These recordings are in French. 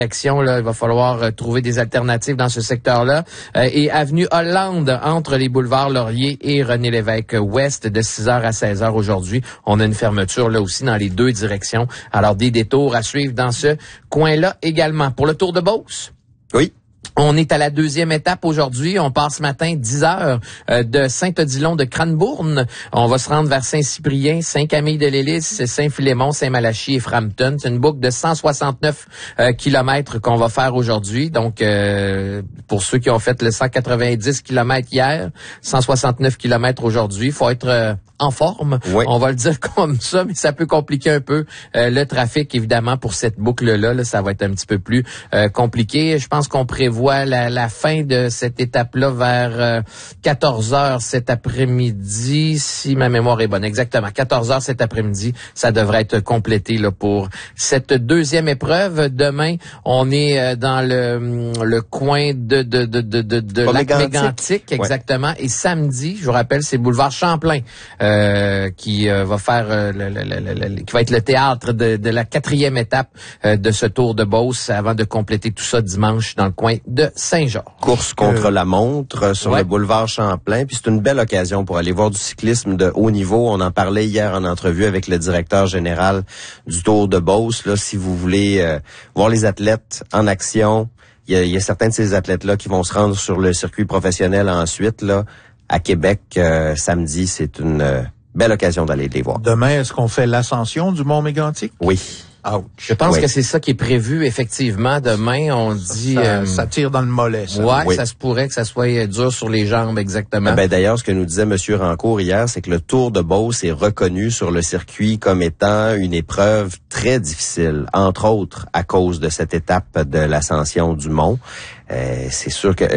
Là, il va falloir trouver des alternatives dans ce secteur-là. Et avenue Hollande, entre les boulevards Laurier et René-Lévesque Ouest, de 6h à 16h aujourd'hui. On a une fermeture là aussi dans les deux directions. Alors, des détours à suivre dans ce coin-là également. Pour le Tour de Beauce. Oui. On est à la deuxième étape aujourd'hui. On part ce matin 10h de Saint-Odilon de Cranbourne. On va se rendre vers Saint-Cyprien, Saint-Camille-de-l'Hélice, Saint-Philémon, Saint-Malachie et Frampton. C'est une boucle de 169 kilomètres qu'on va faire aujourd'hui. Donc, pour ceux qui ont fait le 190 kilomètres hier, 169 kilomètres aujourd'hui, il faut être en forme. Oui. On va le dire comme ça, mais ça peut compliquer un peu le trafic, évidemment, pour cette boucle-là. Là, ça va être un petit peu plus compliqué. Je pense qu'on prévoit la fin de cette étape-là vers 14h cet après-midi, si ma mémoire est bonne. Exactement, 14h cet après-midi, ça devrait être complété là pour cette deuxième épreuve. Demain, on est dans le coin de Lac-Mégantic, exactement. Ouais. Et samedi, je vous rappelle, c'est boulevard Champlain qui va faire qui va être le théâtre de la quatrième étape de ce Tour de Beauce avant de compléter tout ça dimanche dans le coin de Saint-Georges. Course contre la montre sur le boulevard Champlain. Puis c'est une belle occasion pour aller voir du cyclisme de haut niveau. On en parlait hier en entrevue avec le directeur général du Tour de Beauce. Là, si vous voulez voir les athlètes en action, il y a certains de ces athlètes-là qui vont se rendre sur le circuit professionnel ensuite, là, à Québec, samedi. C'est une belle occasion d'aller les voir. Demain, est-ce qu'on fait l'ascension du Mont Mégantic? Oui. Ouch. Je pense que c'est ça qui est prévu, effectivement. Demain, on dit... Ça tire dans le mollet, ça. Ouais, oui. Ça se pourrait que ça soit dur sur les jambes, exactement. D'ailleurs, ce que nous disait M. Rancourt hier, c'est que le Tour de Beauce est reconnu sur le circuit comme étant une épreuve très difficile, entre autres à cause de cette étape de l'ascension du mont. C'est sûr que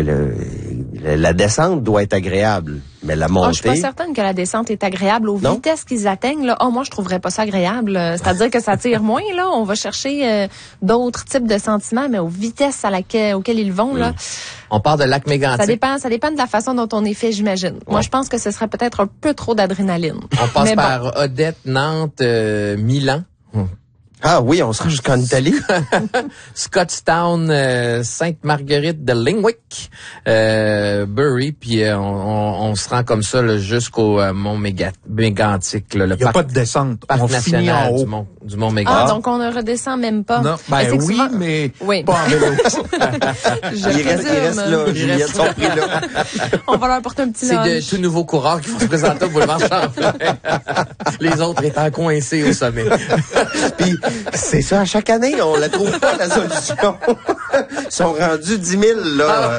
la descente doit être agréable, mais la montée... je suis pas certaine que la descente est agréable. Aux vitesses qu'ils atteignent, là, moi, je trouverais pas ça agréable. C'est-à-dire que ça tire moins, là. On va chercher d'autres types de sentiments, mais aux vitesses auxquelles ils vont, là... On part de Lac-Mégantic. Ça dépend de la façon dont on est fait, j'imagine. Moi, je pense que ce serait peut-être un peu trop d'adrénaline. On passe par Odette, Nantes, Milan. Ah oui, on sera jusqu'en Italie. Scottstown, Sainte-Marguerite de Lingwick, Bury, puis on se rend comme ça là, jusqu'au Mont Mégantic. Il n'y a pas de descente. Parc national du Mont Mégantic. Ah, donc on ne redescend même pas. Non, oui, mais pas en vélo. Il reste là, Juliette, sont pris là. On va leur apporter un petit lunch. C'est de tout nouveaux coureurs qui vont se présenter au boulevard Champlain. Les autres étant coincés au sommet. Puis, c'est ça, à chaque année, on la trouve pas, la solution. Ils sont rendus 10 000, là.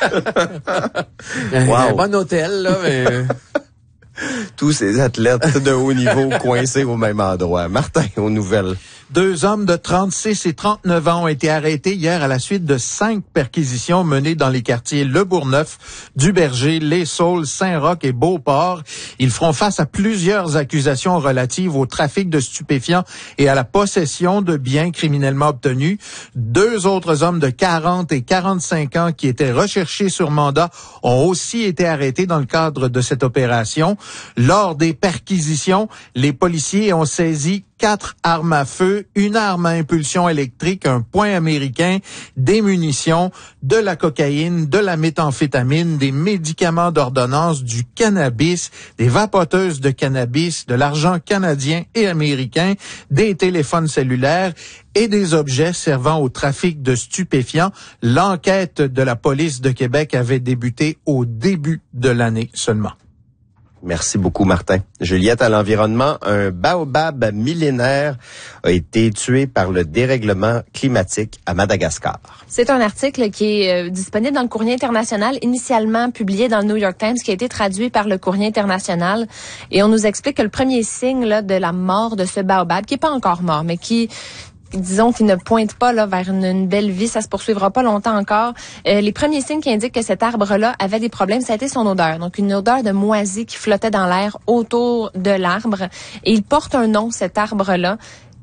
Wow. Un bon hôtel, là, mais... Tous ces athlètes de haut niveau coincés au même endroit. Martin, aux nouvelles. 2 hommes de 36 et 39 ans ont été arrêtés hier à la suite de 5 perquisitions menées dans les quartiers Le Bourgneuf, Duberger, Les Saules, Saint-Roch et Beauport. Ils feront face à plusieurs accusations relatives au trafic de stupéfiants et à la possession de biens criminellement obtenus. 2 autres hommes de 40 et 45 ans qui étaient recherchés sur mandat ont aussi été arrêtés dans le cadre de cette opération. Lors des perquisitions, les policiers ont saisi 4 armes à feu, une arme à impulsion électrique, un poing américain, des munitions, de la cocaïne, de la méthamphétamine, des médicaments d'ordonnance, du cannabis, des vapoteuses de cannabis, de l'argent canadien et américain, des téléphones cellulaires et des objets servant au trafic de stupéfiants. L'enquête de la police de Québec avait débuté au début de l'année seulement. Merci beaucoup, Martin. Juliette, à l'environnement, un baobab millénaire a été tué par le dérèglement climatique à Madagascar. C'est un article qui est disponible dans le Courrier international, initialement publié dans le New York Times, qui a été traduit par le Courrier international. Et on nous explique que le premier signe là, de la mort de ce baobab, qui est pas encore mort, mais qui ne pointe pas là vers une belle vie, ça se poursuivra pas longtemps encore. Les premiers signes qui indiquent que cet arbre-là avait des problèmes, ça a été son odeur. Donc une odeur de moisi qui flottait dans l'air autour de l'arbre. Et il porte un nom, cet arbre-là.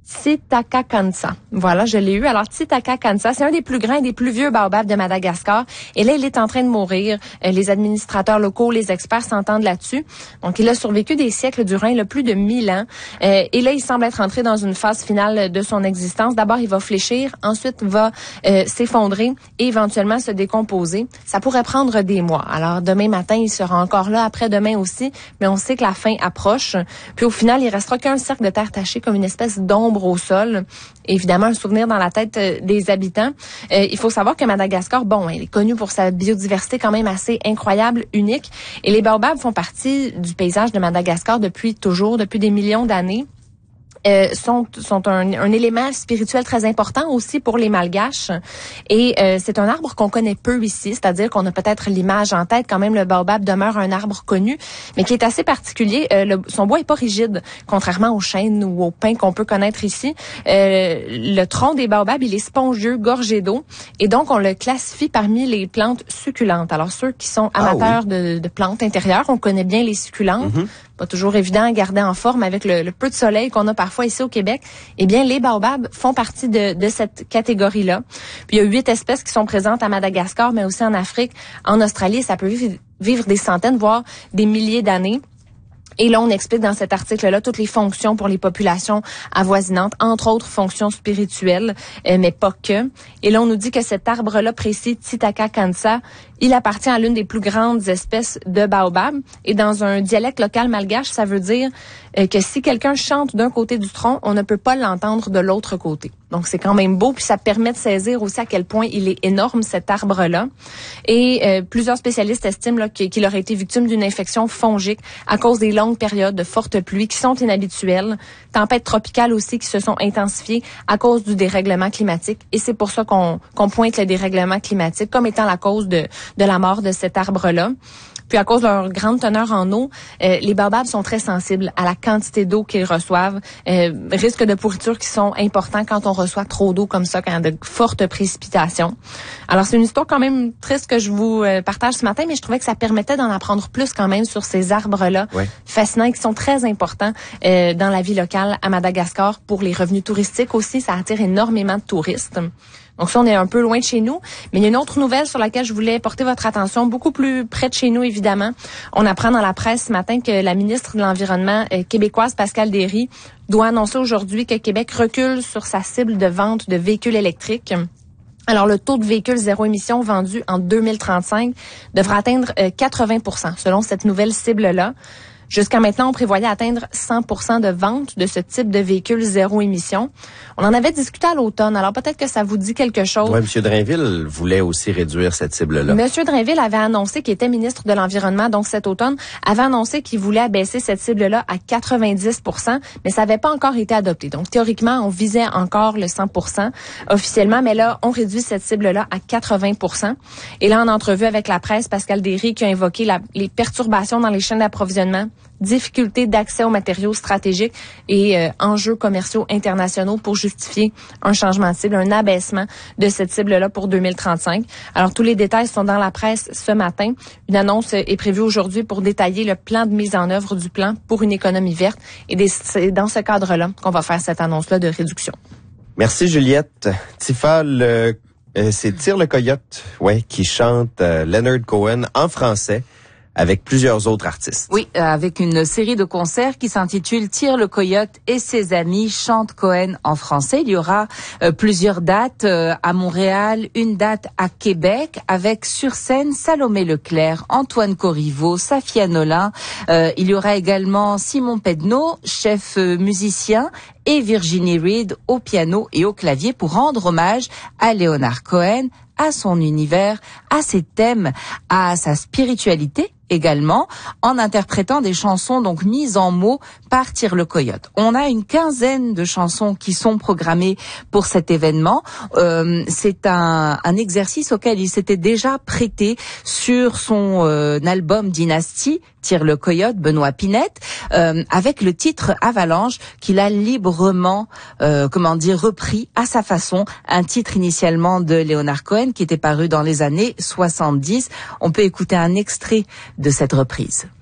Titicaca. Voilà, je l'ai eu. Alors, Titicaca, c'est un des plus grands et des plus vieux baobabs de Madagascar. Et là, il est en train de mourir. Les administrateurs locaux, les experts s'entendent là-dessus. Donc, il a survécu des siècles durant plus de 1000 ans. Et là, il semble être entré dans une phase finale de son existence. D'abord, il va fléchir, ensuite va s'effondrer et éventuellement se décomposer. Ça pourrait prendre des mois. Alors, demain matin, il sera encore là, après-demain aussi, mais on sait que la fin approche. Puis au final, il restera qu'un cercle de terre tachée comme une espèce d'ombre au sol. Évidemment, un souvenir dans la tête des habitants. Il faut savoir que Madagascar, elle est connue pour sa biodiversité quand même assez incroyable, unique. Et les baobabs font partie du paysage de Madagascar depuis des millions d'années. Sont un élément spirituel très important aussi pour les Malgaches. Et c'est un arbre qu'on connaît peu ici, c'est-à-dire qu'on a peut-être l'image en tête. Quand même, le baobab demeure un arbre connu, mais qui est assez particulier. Son bois est pas rigide, contrairement aux chênes ou aux pins qu'on peut connaître ici. Le tronc des baobabs, il est spongieux, gorgé d'eau, et donc on le classifie parmi les plantes succulentes. Alors ceux qui sont amateurs de plantes intérieures, on connaît bien les succulentes. Pas toujours évident à garder en forme avec le peu de soleil qu'on a parfois ici au Québec. Eh bien, les baobabs font partie de cette catégorie-là. Puis il y a 8 espèces qui sont présentes à Madagascar, mais aussi en Afrique, en Australie. Ça peut vivre des centaines, voire des milliers d'années. Et là, on explique dans cet article-là toutes les fonctions pour les populations avoisinantes, entre autres fonctions spirituelles, mais pas que. Et là, on nous dit que cet arbre-là précis, Titicaca, il appartient à l'une des plus grandes espèces de baobab. Et dans un dialecte local malgache, ça veut dire que si quelqu'un chante d'un côté du tronc, on ne peut pas l'entendre de l'autre côté. Donc, c'est quand même beau, puis ça permet de saisir aussi à quel point il est énorme, cet arbre-là. Et plusieurs spécialistes estiment là, qu'il aurait été victime d'une infection fongique à cause des longues périodes de fortes pluies qui sont inhabituelles, tempêtes tropicales aussi qui se sont intensifiées à cause du dérèglement climatique. Et c'est pour ça qu'on pointe le dérèglement climatique comme étant la cause de la mort de cet arbre-là. Puis à cause de leur grande teneur en eau, les baobabs sont très sensibles à la quantité d'eau qu'ils reçoivent. Risques de pourriture qui sont importants quand on reçoit trop d'eau comme ça, quand il y a de fortes précipitations. Alors c'est une histoire quand même triste que je vous partage ce matin, mais je trouvais que ça permettait d'en apprendre plus quand même sur ces arbres-là, fascinants et qui sont très importants dans la vie locale à Madagascar pour les revenus touristiques aussi. Ça attire énormément de touristes. Donc ça, on est un peu loin de chez nous. Mais il y a une autre nouvelle sur laquelle je voulais porter votre attention, beaucoup plus près de chez nous, évidemment. On apprend dans la presse ce matin que la ministre de l'Environnement québécoise, Pascale Derry, doit annoncer aujourd'hui que Québec recule sur sa cible de vente de véhicules électriques. Alors, le taux de véhicules zéro émission vendus en 2035 devra atteindre 80%, selon cette nouvelle cible-là. Jusqu'à maintenant, on prévoyait atteindre 100% de vente de ce type de véhicule zéro émission. On en avait discuté à l'automne, alors peut-être que ça vous dit quelque chose. Oui, M. Drainville voulait aussi réduire cette cible-là. M. Drainville avait annoncé qu'il était ministre de l'Environnement, donc cet automne, avait annoncé qu'il voulait abaisser cette cible-là à 90%, mais ça n'avait pas encore été adopté. Donc, théoriquement, on visait encore le 100% officiellement, mais là, on réduit cette cible-là à 80%. Et là, en entrevue avec la presse, Pascale Derry qui a invoqué les perturbations dans les chaînes d'approvisionnement, difficultés d'accès aux matériaux stratégiques et enjeux commerciaux internationaux pour justifier un changement de cible, un abaissement de cette cible-là pour 2035. Alors, tous les détails sont dans la presse ce matin. Une annonce est prévue aujourd'hui pour détailler le plan de mise en œuvre du plan pour une économie verte. Et c'est dans ce cadre-là qu'on va faire cette annonce-là de réduction. Merci, Juliette. Tifa, c'est Tire le Coyote, qui chante Leonard Cohen en français, avec plusieurs autres artistes. Oui, avec une série de concerts qui s'intitule Tire le Coyote et ses amis chantent Cohen en français. Il y aura plusieurs dates à Montréal, une date à Québec avec sur scène Salomé Leclerc, Antoine Corriveau, Safia Nolin. Il y aura également Simon Pedneau, chef musicien, et Virginie Reed au piano et au clavier pour rendre hommage à Leonard Cohen, à son univers, à ses thèmes, à sa spiritualité également, en interprétant des chansons donc mises en mots par Tire le Coyote. On a une quinzaine de chansons qui sont programmées pour cet événement. C'est un exercice auquel il s'était déjà prêté sur son album Dynasty, Tire le Coyote, Benoît Pinette, avec le titre Avalanche qu'il a librement, repris à sa façon, un titre initialement de Leonard Cohen qui était paru dans les années 70. On peut écouter un extrait de cette reprise.